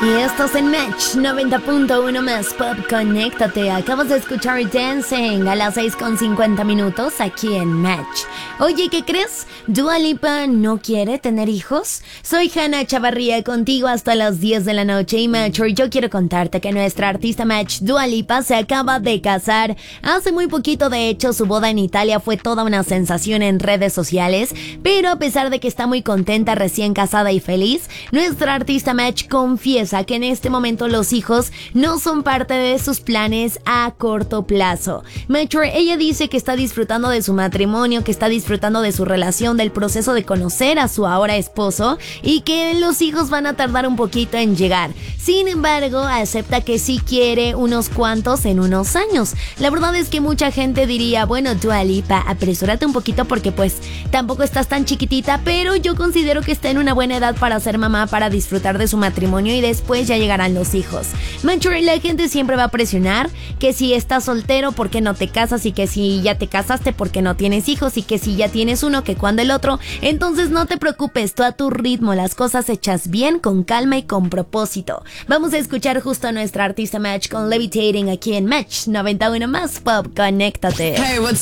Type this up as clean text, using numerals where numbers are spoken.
Y estás en Match 90.1 más Pop. Conéctate. Acabas de escuchar Dancing a las 6:50 aquí en Match. Oye, ¿qué crees? ¿Dua Lipa no quiere tener hijos? Soy Hannah Chavarría, contigo hasta las 10 de la noche. Y Match, yo quiero contarte que nuestra artista Match, Dua Lipa, se acaba de casar. Hace muy poquito, de hecho, su boda en Italia fue toda una sensación en redes sociales. Pero a pesar de que está muy contenta, recién casada y feliz, nuestra artista Match confiesa que en este momento los hijos no son parte de sus planes a corto plazo. Metro, ella dice que está disfrutando de su matrimonio, que está disfrutando de su relación, del proceso de conocer a su ahora esposo y que los hijos van a tardar un poquito en llegar. Sin embargo, acepta que sí quiere unos cuantos en unos años. La verdad es que mucha gente diría, bueno, Dua Lipa, apresúrate un poquito porque pues tampoco estás tan chiquitita, pero yo considero que está en una buena edad para ser mamá, para disfrutar de su matrimonio y después ya llegarán los hijos. Manchur, la gente siempre va a presionar que si estás soltero, ¿por qué no te casas? Y que si ya te casaste, ¿por qué no tienes hijos? Y que si ya tienes uno, que cuando el otro. Entonces no te preocupes, tú a tu ritmo, las cosas hechas bien, con calma y con propósito. Vamos a escuchar justo a nuestra artista Match con Levitating aquí en Match 91 más Pop. Conéctate. Hey, what's